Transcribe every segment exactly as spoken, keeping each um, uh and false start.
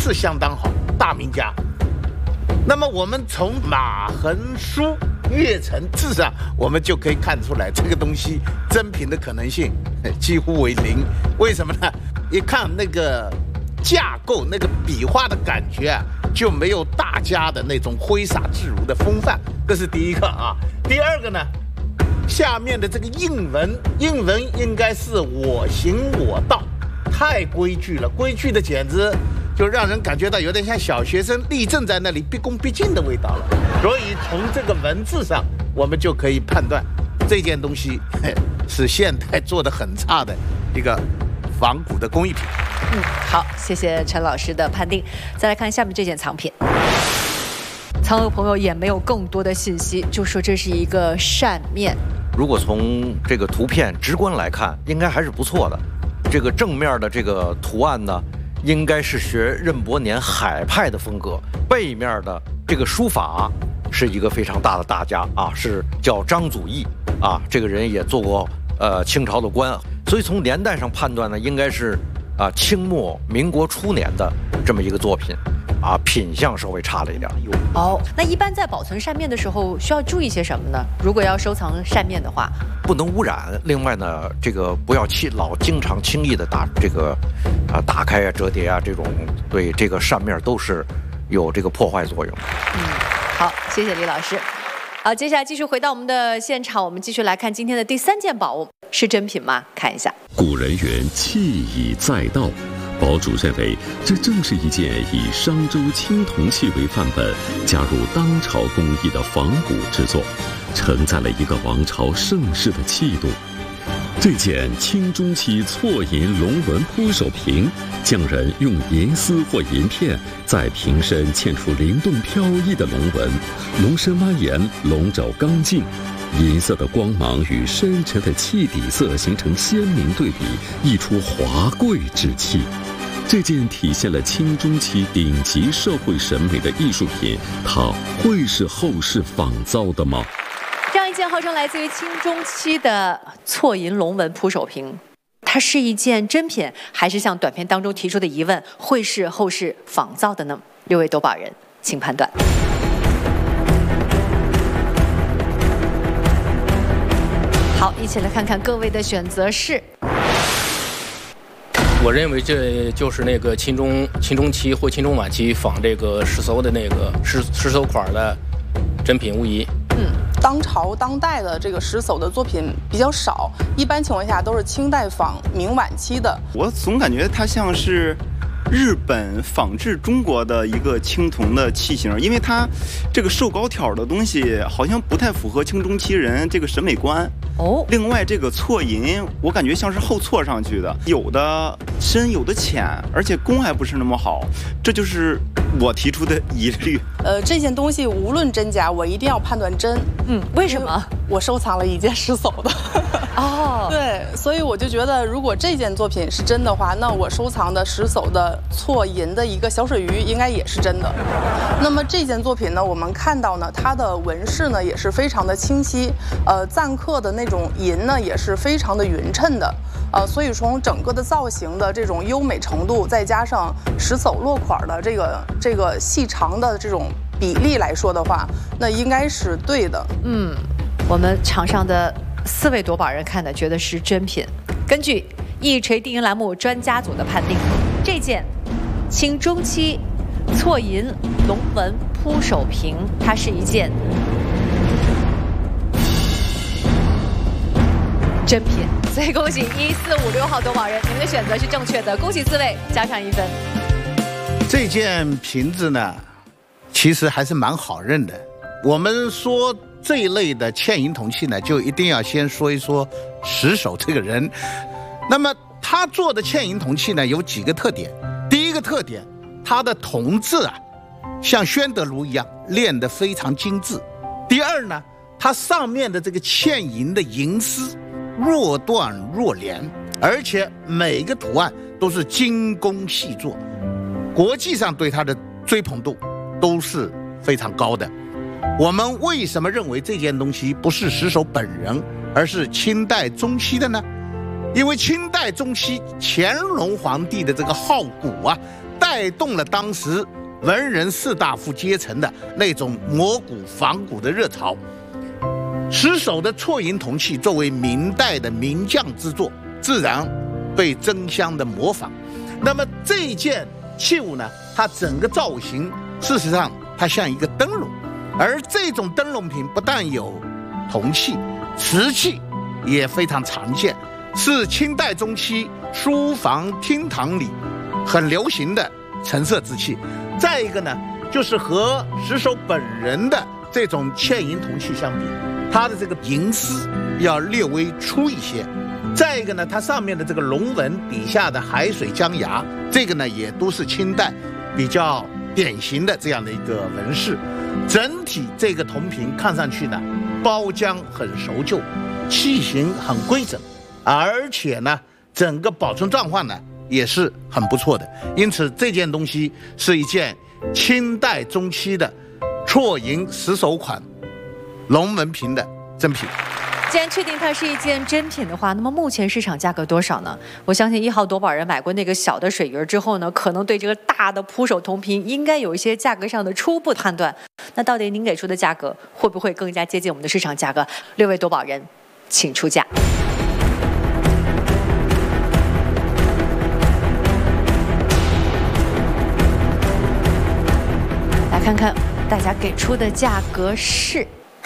是相当好，大名家。那么我们从马横书越程字上，我们就可以看出来，这个东西真品的可能性几乎为零。为什么呢？一看那个架构，那个笔画的感觉啊，就没有大家的那种挥洒自如的风范，这是第一个啊。第二个呢，下面的这个印文，印文应该是我行我道，太规矩了，规矩的简直就让人感觉到有点像小学生立正在那里毕恭毕敬的味道了。所以从这个文字上，我们就可以判断这件东西是现代做的很差的一个仿古的工艺品。 嗯，好，谢谢陈老师的判定。再来看下面这件藏品，藏友朋友也没有更多的信息，就说这是一个扇面。 如果从这个图片直观来看，应该还是不错的。这个正面的这个图案呢，应该是学任伯年海派的风格。背面的这个书法是一个非常大的大家啊，是叫张祖义啊，这个人也做过呃清朝的官，所以从年代上判断呢，应该是啊清末民国初年的这么一个作品。啊，品相稍微差了一点。 哦，那一般在保存扇面的时候需要注意些什么呢？如果要收藏扇面的话， 不能污染。另外呢，这个不要轻老经常轻易的打这个啊打开啊折叠啊，这种对这个扇面都是有这个破坏作用。 嗯，好，谢谢李老师。好，接下来继续回到我们的现场，我们继续来看今天的第三件宝物，是真品吗？看一下。 古人云：“器以载道。”堡主认为，这正是一件以商周青铜器为范本，加入当朝工艺的仿古之作，承载了一个王朝盛世的气度。这件清中期错银龙纹铺手瓶，匠人用银丝或银片在瓶身嵌出灵动飘逸的龙纹，龙身蜿蜒，龙爪刚劲，银色的光芒与深沉的器底色形成鲜明对比，溢出华贵之气。这件体现了清中期顶级社会审美的艺术品，它会是后世仿造的吗？ 这样一件号称来自于清中期的错银龙纹铺手瓶，它是一件真品，还是像短片当中提出的疑问，会是后世仿造的呢？六位夺宝人，请判断。好，一起来看看各位的选择是。 我认为这就是那个清中清中期或清中晚期仿这个石艘的那个石石艘款的真品无疑。 嗯，当朝当代的这个石艘的作品比较少，一般情况下都是清代仿明晚期的。 我总感觉它像是日本仿制中国的一个青铜的器型，因为它这个瘦高挑的东西好像不太符合清中期人这个审美观。 哦， 另外这个错银，我感觉像是后错上去的，有的深，有的浅，而且工还不是那么好，这就是我提出的疑虑。 呃，这件东西无论真假，我一定要判断真。 嗯，为什么？ 我收藏了一件石艘的。 哦， 对，所以我就觉得，如果这件作品是真的话，那我收藏的石艘的错银的一个小水鱼应该也是真的。那么这件作品呢，我们看到呢，它的纹饰呢也是非常的清晰，呃，錾刻的那种银呢也是非常的匀称的，呃，所以从整个的造型的这种优美程度，再加上石艘落款的这个这个细长的这种比例来说的话，那应该是对的。 嗯，我们场上的四位夺宝人看的觉得是真品。根据一锤定音栏目专家组的判定，这件清中期错银龙纹铺手瓶，它是一件真品。所以恭喜一四五六号夺宝人，你们的选择是正确的，恭喜四位，加上一分。 这件瓶子呢，其实还是蛮好认的。我们说这一类的嵌银铜器呢，就一定要先说一说石首这个人。那么他做的嵌银铜器呢，有几个特点。第一个特点，它的铜字啊，像宣德炉一样练得非常精致。第二呢，它上面的这个嵌银的银丝若断若连，而且每个图案都是精工细作，国际上对它的追捧度都是非常高的。我们为什么认为这件东西不是石首本人，而是清代中期的呢？因为清代中期乾隆皇帝的这个好古啊， 带动了当时文人士大夫阶层的那种摹古仿古的热潮。石首的错银铜器作为明代的名匠之作，自然被争相的模仿。那么这件器物呢，它整个造型事实上它像一个灯笼，而这种灯笼品不但有铜器，瓷器也非常常见，是清代中期书房厅堂里很流行的陈设之器。再一个呢，就是和石首本人的这种嵌银铜器相比，它的这个银丝要略微粗一些。再一个呢，它上面的这个龙纹底下的海水江崖，这个呢也都是清代比较典型的这样的一个纹饰。整体这个铜瓶看上去呢，包浆很熟旧，器型很规整，而且呢，整个保存状况呢也是很不错的。因此，这件东西是一件清代中期的错银石首款龙纹瓶的真品。 既然确定它是一件真品的话，那么目前市场价格多少呢？我相信一号夺宝人买过那个小的水鱼之后呢，可能对这个大的铺手铜瓶应该有一些价格上的初步判断。那到底您给出的价格会不会更加接近我们的市场价格？六位夺宝人，请出价。来看看大家给出的价格是。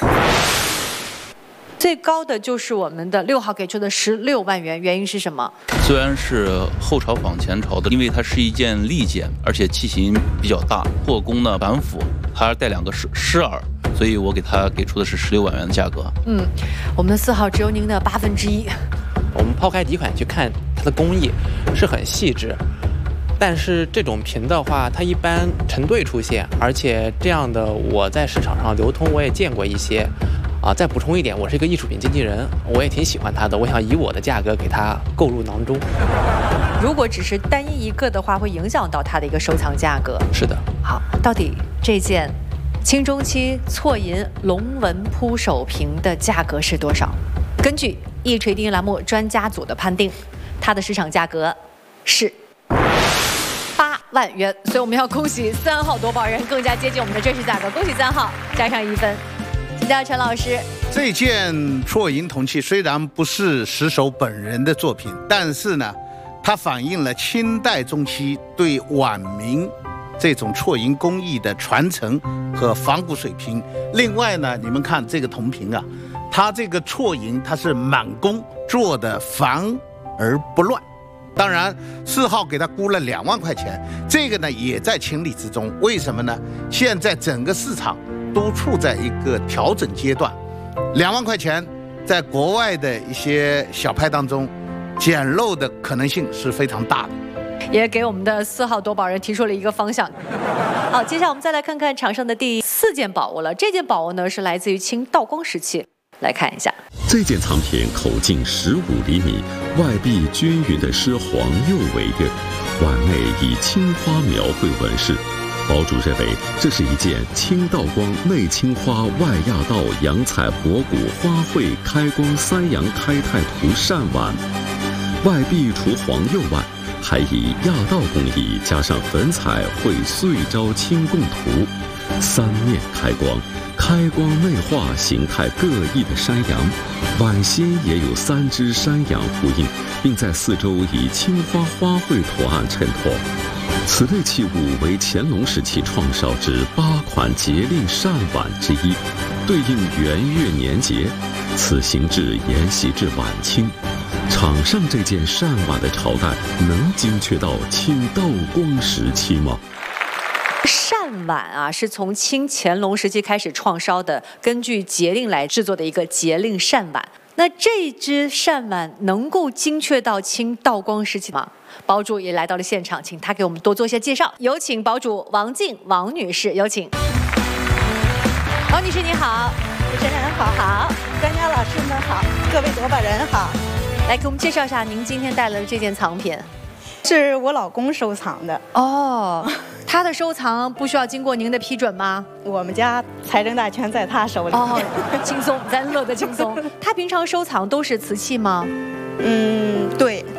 最高的就是我们的六号给出的十六万元，原因是什么？ 虽然是后朝仿前朝的，因为它是一件利剑，而且器型比较大，做工呢板斧，还带两个狮狮耳，所以我给它给出的是十六万元的价格。 嗯，我们的四号只有您的八分之一。 我们抛开底款去看它的工艺是很细致，但是这种瓶的话，它一般成对出现，而且这样的我在市场上流通我也见过一些。啊，再补充一点，我是一个艺术品经纪人，我也挺喜欢它的，我想以我的价格给它购入囊中。 如果只是单一一个的话，会影响到它的一个收藏价格。 是的。 好，到底这件清中期错银龙纹铺手瓶的价格是多少？根据一锤定音栏目专家组的判定，它的市场价格是八万元，所以我们要恭喜三号夺宝人更加接近我们的真实价格，恭喜三号，加上一分。请教陈老师， 这件错银铜器虽然不是石首本人的作品，但是呢，它反映了清代中期对晚明这种错银工艺的传承和仿古水平。另外呢，你们看这个铜瓶啊，它这个错银它是满工做的繁而不乱。当然，四号给他估了两万块钱，这个呢也在情理之中。为什么呢？现在整个市场都处在一个调整阶段，两万块钱在国外的一些小派当中，捡漏的可能性是非常大的。 也给我们的四号夺宝人提出了一个方向。好，接下来我们再来看看场上的第四件宝物了。这件宝物呢是来自于清道光时期，来看一下。 这件藏品口径十五厘米，外壁均匀的狮黄釉为刃，碗内以青花描绘纹饰。堡主认为这是一件清道光内青花外亚道洋彩博古花卉开光三阳开泰图扇碗，外壁除黄釉外，还以亚道工艺加上粉彩绘岁朝清供图，三面开光，开光内画形态各异的山羊，碗心也有三只山羊呼应，并在四周以青花花卉图案衬托。此类器物为乾隆时期创烧之八款节令扇碗之一，对应元月年节。此形制沿袭至晚清。场上这件扇碗的朝代能精确到清道光时期吗？ 扇碗啊，是从清乾隆时期开始创烧的，根据节令来制作的一个节令扇碗。那这只扇碗能够精确到清道光时期吗？堡主也来到了现场，请他给我们多做一些介绍。有请堡主王静王女士，有请。王女士你好。 主持人好，好，专家老师们好，各位夺宝人好。 来给我们介绍一下您今天带来的这件藏品。 是我老公收藏的哦，他的收藏不需要经过您的批准吗？ 我们家财政大权在他手里。 哦，轻松，咱乐得轻松。他平常收藏都是瓷器吗？ 嗯，对，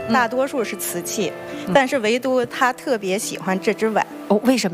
大多数是瓷器，但是唯独他特别喜欢这只碗。 哦，为什么？